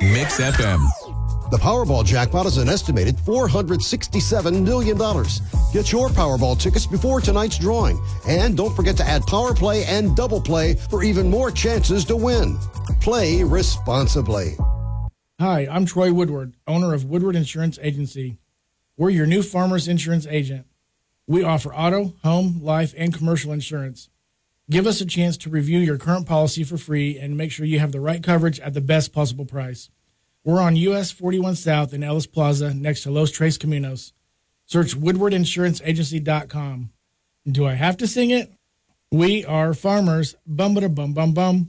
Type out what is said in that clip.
Mix FM. The Powerball jackpot is an estimated $467 million. Get your Powerball tickets before tonight's drawing. And don't forget to add Power Play and Double Play for even more chances to win. Play responsibly. Hi, I'm Troy Woodward, owner of Woodward Insurance Agency. We're your new Farmers Insurance agent. We offer auto, home, life, and commercial insurance. Give us a chance to review your current policy for free and make sure you have the right coverage at the best possible price. We're on US 41 South in Ellis Plaza next to Los Tres Caminos. Search WoodwardInsuranceAgency.com. Do I have to sing it? We are farmers. Bum-ba-da-bum-bum-bum.